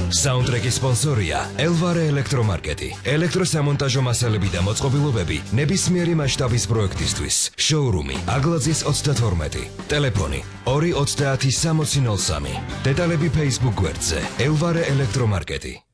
საუნდტრეკის სპონსორია ელვარე ელექტრომარკეტი. ელექტროსამონტაჟო მასალები და მოწყობილობები ნებისმიერი მასშტაბის პროექტისთვის. შოურუმი აგლაძის 32. ტელეფონი 230 6003. დეტალები Facebook გვერდზე ელვარე ელექტრომარკეტი.